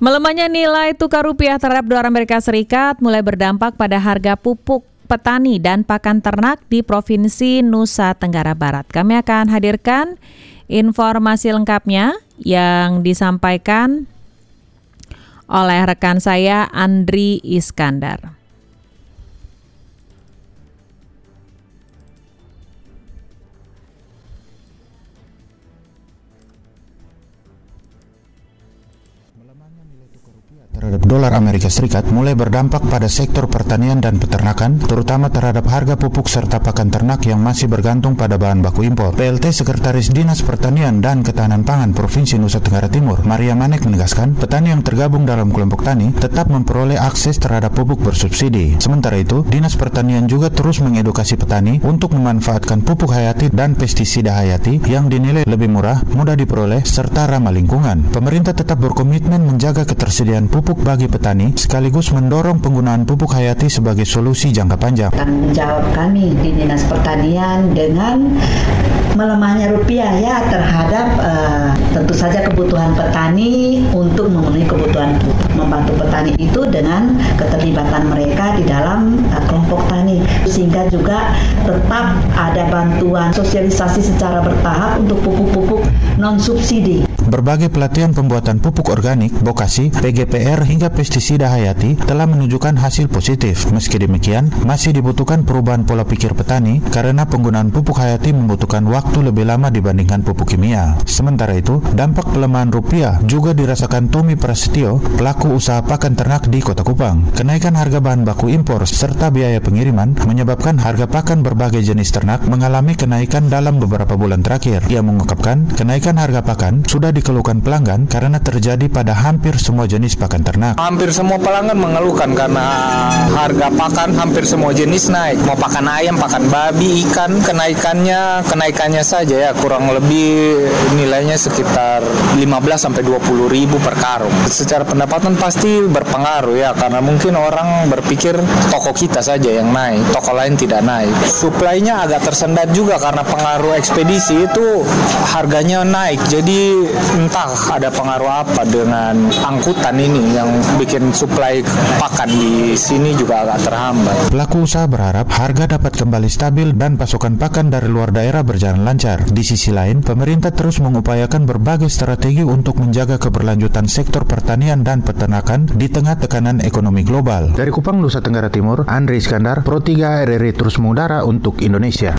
Melemahnya nilai tukar rupiah terhadap dolar Amerika Serikat mulai berdampak pada harga pupuk petani dan pakan ternak di Provinsi Nusa Tenggara Barat. Kami akan hadirkan informasi lengkapnya yang disampaikan oleh rekan saya Andri Iskandar. Terhadap dolar Amerika Serikat mulai berdampak pada sektor pertanian dan peternakan, terutama terhadap harga pupuk serta pakan ternak yang masih bergantung pada bahan baku impor. PLT Sekretaris Dinas Pertanian dan Ketahanan Pangan Provinsi Nusa Tenggara Timur, Maria Manek menegaskan, petani yang tergabung dalam kelompok tani tetap memperoleh akses terhadap pupuk bersubsidi. Sementara itu, Dinas Pertanian juga terus mengedukasi petani untuk memanfaatkan pupuk hayati dan pestisida hayati yang dinilai lebih murah, mudah diperoleh, serta ramah lingkungan. Pemerintah tetap berkomitmen menjaga ketersediaan pupuk bagi petani, sekaligus mendorong penggunaan pupuk hayati sebagai solusi jangka panjang. Tanggung jawab kami di Dinas Pertanian dengan melemahnya rupiah ya terhadap tentu saja kebutuhan petani untuk memenuhi kebutuhan membantu petani itu dengan keterlibatan mereka di dalam kelompok tani, sehingga juga tetap ada bantuan sosialisasi secara bertahap untuk pupuk-pupuk non subsidi. Berbagai pelatihan pembuatan pupuk organik, bokasi, PGPR hingga pestisida hayati telah menunjukkan hasil positif. Meski demikian, masih dibutuhkan perubahan pola pikir petani karena penggunaan pupuk hayati membutuhkan waktu lebih lama dibandingkan pupuk kimia. Sementara itu, dampak pelemahan rupiah juga dirasakan Tommy Prasetyo, pelaku usaha pakan ternak di Kota Kupang. Kenaikan harga bahan baku impor serta biaya pengiriman menyebabkan harga pakan berbagai jenis ternak mengalami kenaikan dalam beberapa bulan terakhir. Ia mengungkapkan, kenaikan harga pakan sudah dikeluhkan pelanggan karena terjadi pada hampir semua jenis pakan ternak. Hampir semua pelanggan mengeluhkan karena harga pakan hampir semua jenis naik. Mau pakan ayam, pakan babi, ikan, kenaikannya saja ya kurang lebih nilainya sekitar 15-20 ribu per karung. Secara pendapatan pasti berpengaruh ya, karena mungkin orang berpikir toko kita saja yang naik, toko lain tidak naik. Suplainya agak tersendat juga karena pengaruh ekspedisi itu harganya naik. Jadi entah ada pengaruh apa dengan angkutan ini yang bikin suplai pakan di sini juga agak terhambat. Pelaku usaha berharap harga dapat kembali stabil dan pasokan pakan dari luar daerah berjalan lancar. Di sisi lain, pemerintah terus mengupayakan berbagai strategi untuk menjaga keberlanjutan sektor pertanian dan peternakan di tengah tekanan ekonomi global. Dari Kupang, Nusa Tenggara Timur, Andri Iskandar, Pro 3 RRI terus mengudara untuk Indonesia.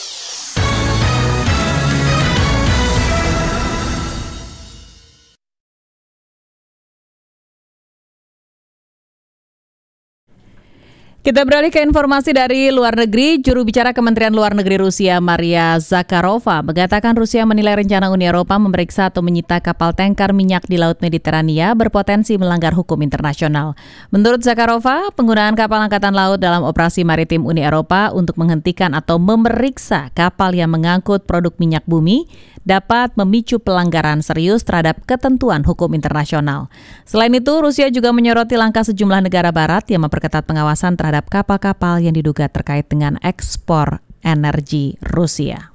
Kita beralih ke informasi dari luar negeri. Juru bicara Kementerian Luar Negeri Rusia, Maria Zakharova, mengatakan Rusia menilai rencana Uni Eropa memeriksa atau menyita kapal tanker minyak di Laut Mediterania berpotensi melanggar hukum internasional. Menurut Zakharova, penggunaan kapal angkatan laut dalam operasi maritim Uni Eropa untuk menghentikan atau memeriksa kapal yang mengangkut produk minyak bumi dapat memicu pelanggaran serius terhadap ketentuan hukum internasional. Selain itu, Rusia juga menyoroti langkah sejumlah negara barat yang memperketat pengawasan terhadap kapal-kapal yang diduga terkait dengan ekspor energi Rusia.